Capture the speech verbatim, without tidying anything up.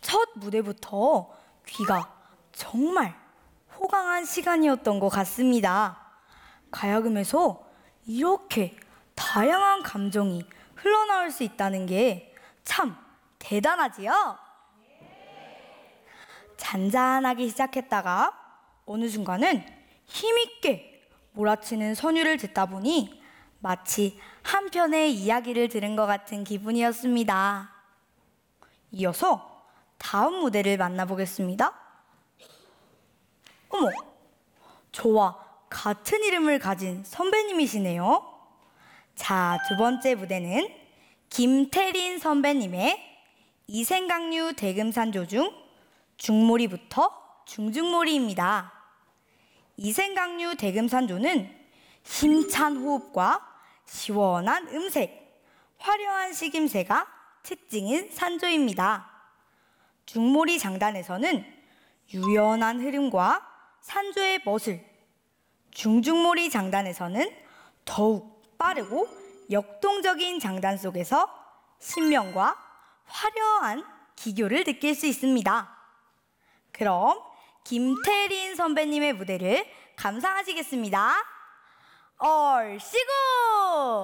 첫 무대부터 귀가 정말 호강한 시간이었던 것 같습니다. 가야금에서 이렇게 다양한 감정이 흘러나올 수 있다는 게 참 대단하지요? 잔잔하게 시작했다가 어느 순간은 힘있게 몰아치는 선율을 듣다 보니 마치 한 편의 이야기를 들은 것 같은 기분이었습니다. 이어서 다음 무대를 만나보겠습니다. 어머, 저와 같은 이름을 가진 선배님이시네요. 자, 두 번째 무대는 김태린 선배님의 이생각류 대금산조 중 중몰이부터 중중몰이입니다. 이생각류 대금산조는 힘찬 호흡과 시원한 음색, 화려한 식임새가 특징인 산조입니다. 중몰이 장단에서는 유연한 흐름과 산조의 멋을, 중중몰이 장단에서는 더욱 빠르고 역동적인 장단 속에서 신명과 화려한 기교를 느낄 수 있습니다. 그럼 김태린 선배님의 무대를 감상하시겠습니다. 얼씨구!